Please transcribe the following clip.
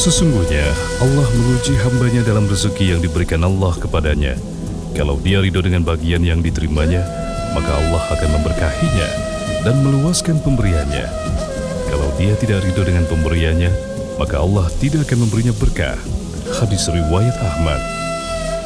Sesungguhnya Allah menguji hambanya dalam rezeki yang diberikan Allah kepadanya. Kalau dia ridho dengan bagian yang diterimanya, maka Allah akan memberkahinya dan meluaskan pemberiannya. Kalau dia tidak ridho dengan pemberiannya, maka Allah tidak akan memberinya berkah. Hadis riwayat Ahmad.